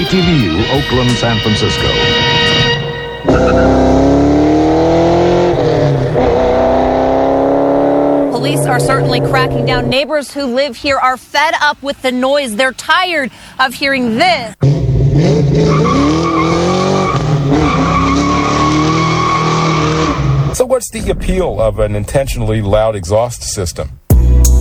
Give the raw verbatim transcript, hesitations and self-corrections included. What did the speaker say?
T V U, Oakland, San Francisco. Police are certainly cracking down. Neighbors who live here are fed up with the noise. They're tired of hearing this. So what's the appeal of an intentionally loud exhaust system?